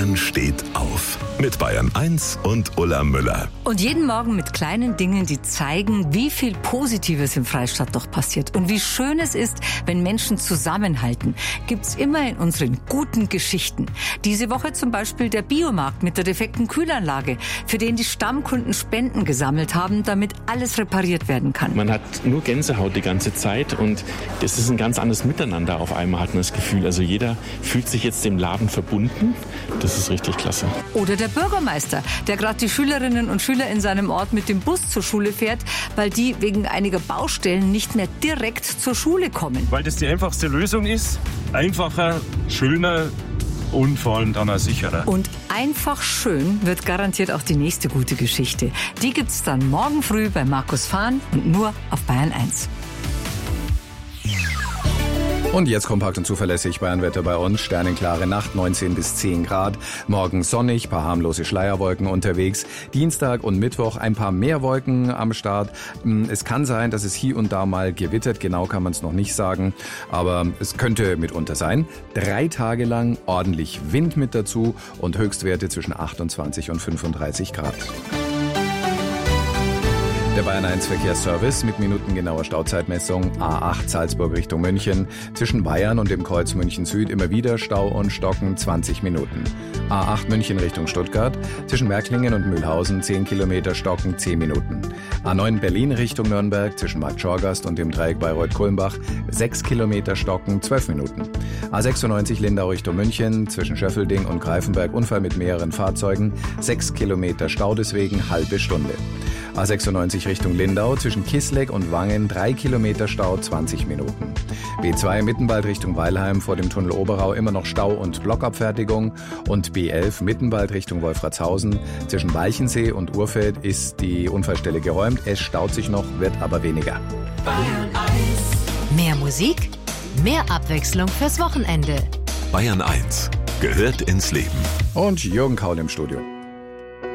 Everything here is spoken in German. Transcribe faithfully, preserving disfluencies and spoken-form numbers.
Bayern steht auf. Mit Bayern eins und Ulla Müller. Und jeden Morgen mit kleinen Dingen, die zeigen, wie viel Positives im Freistaat doch passiert. Und wie schön es ist, wenn Menschen zusammenhalten. Gibt's immer in unseren guten Geschichten. Diese Woche zum Beispiel der Biomarkt mit der defekten Kühlanlage, für den die Stammkunden Spenden gesammelt haben, damit alles repariert werden kann. Man hat nur Gänsehaut die ganze Zeit und das ist ein ganz anderes Miteinander auf einmal, hat man das Gefühl. Also jeder fühlt sich jetzt dem Laden verbunden. Das ist richtig klasse. Oder der Bürgermeister, der gerade die Schülerinnen und Schüler in seinem Ort mit dem Bus zur Schule fährt, weil die wegen einiger Baustellen nicht mehr direkt zur Schule kommen. Weil das die einfachste Lösung ist. Einfacher, schöner und vor allem dann auch sicherer. Und einfach schön wird garantiert auch die nächste gute Geschichte. Die gibt's dann morgen früh bei Markus Fahn und nur auf Bayern eins. Und jetzt kompakt und zuverlässig Bayernwetter bei uns. Sternenklare Nacht, neunzehn bis zehn Grad. Morgen sonnig, paar harmlose Schleierwolken unterwegs. Dienstag und Mittwoch ein paar mehr Wolken am Start. Es kann sein, dass es hier und da mal gewittert. Genau kann man es noch nicht sagen. Aber es könnte mitunter sein. Drei Tage lang ordentlich Wind mit dazu und Höchstwerte zwischen achtundzwanzig und fünfunddreißig Grad. Der Bayern eins Verkehrsservice mit minutengenauer Stauzeitmessung. A acht Salzburg Richtung München. Zwischen Bayern und dem Kreuz München Süd immer wieder Stau und Stocken zwanzig Minuten. A acht München Richtung Stuttgart. Zwischen Märklingen und Mühlhausen zehn Kilometer Stocken zehn Minuten. A neun Berlin Richtung Nürnberg. Zwischen Markt Schorgast und dem Dreieck Bayreuth-Kulmbach sechs Kilometer Stocken zwölf Minuten. A sechsundneunzig Lindau Richtung München. Zwischen Schöffelding und Greifenberg Unfall mit mehreren Fahrzeugen. sechs Kilometer Stau deswegen halbe Stunde. A sechsundneunzig Richtung Lindau, zwischen Kisleck und Wangen drei Kilometer Stau, zwanzig Minuten. B zwei Mittenwald Richtung Weilheim, vor dem Tunnel Oberau immer noch Stau und Blockabfertigung. Und B elf Mittenwald Richtung Wolfratshausen, zwischen Walchensee und Urfeld ist die Unfallstelle geräumt. Es staut sich noch, wird aber weniger. Bayern eins. Mehr Musik, mehr Abwechslung fürs Wochenende. Bayern eins gehört ins Leben. Und Jürgen Kaul im Studio.